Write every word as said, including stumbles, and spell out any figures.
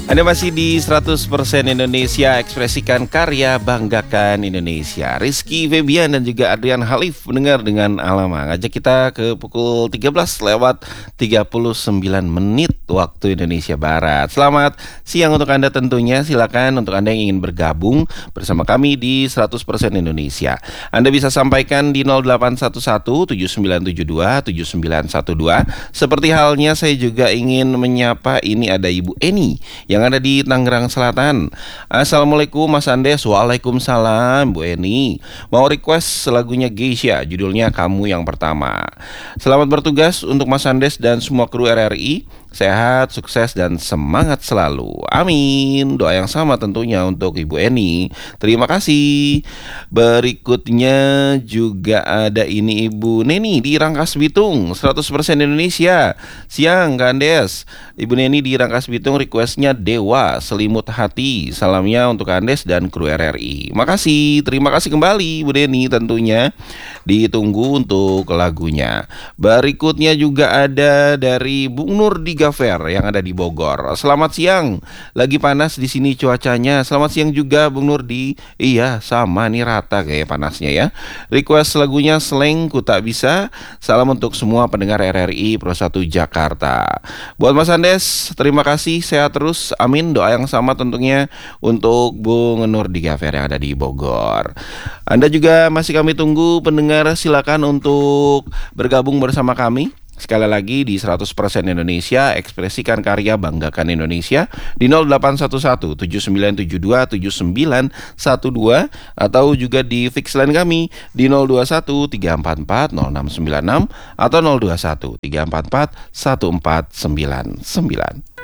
Anda masih di seratus persen Indonesia, ekspresikan karya, banggakan Indonesia. Rizky Febian dan juga Adrian Halif mendengar dengan Alama. Ngajak kita ke pukul tiga belas lewat tiga puluh sembilan menit waktu Indonesia Barat. Selamat siang untuk Anda tentunya. Silakan untuk Anda yang ingin bergabung bersama kami di seratus persen Indonesia. Anda bisa sampaikan di nol delapan satu satu tujuh sembilan tujuh dua tujuh sembilan satu dua. Seperti halnya saya juga ingin menyapa, ini ada Ibu Eni yang yang ada di Tangerang Selatan. Assalamualaikum Mas Andes. Waalaikumsalam Bu Eni. Mau request lagunya Geisha, judulnya Kamu Yang Pertama. Selamat bertugas untuk Mas Andes dan semua kru R R I. Sehat, sukses, dan semangat selalu. Amin. Doa yang sama tentunya untuk Ibu Eni. Terima kasih. Berikutnya juga ada ini Ibu Neni di Rangkas Bitung, seratus persen Indonesia. Siang Kak Andes. Ibu Neni di Rangkas Bitung requestnya Dewa, Selimut Hati. Salamnya untuk Kak Andes dan kru R R I. Makasih. Terima kasih kembali Ibu Neni tentunya. Ditunggu untuk lagunya. Berikutnya juga ada dari Bung Nur di Gafer yang ada di Bogor. Selamat siang. Lagi panas di sini cuacanya. Selamat siang juga Bung Nur di. Iya, sama nih, rata kayak panasnya ya. Request lagunya Slang Ku Tak Bisa. Salam untuk semua pendengar R R I Pro satu Jakarta. Buat Mas Andes, terima kasih, sehat terus. Amin. Doa yang sama tentunya untuk Bung Nur di Gafer yang ada di Bogor. Anda juga masih kami tunggu pendengar, silakan untuk bergabung bersama kami. Sekali lagi di seratus persen Indonesia, ekspresikan karya, banggakan Indonesia di nol delapan satu satu tujuh sembilan tujuh dua tujuh sembilan satu dua atau juga di fix line kami di nol dua satu tiga empat empat nol enam sembilan enam atau nol dua satu tiga empat empat satu empat sembilan sembilan.